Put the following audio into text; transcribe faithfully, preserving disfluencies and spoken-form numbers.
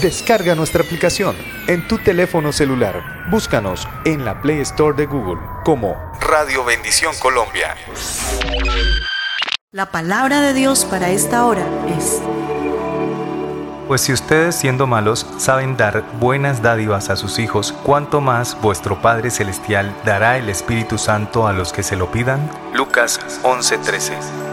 Descarga nuestra aplicación en tu teléfono celular. Búscanos en la Play Store de Google como Radio Bendición Colombia. La palabra de Dios para esta hora es: Pues si ustedes, siendo malos, saben dar buenas dádivas a sus hijos, ¿cuánto más vuestro Padre Celestial dará el Espíritu Santo a los que se lo pidan? Lucas once trece.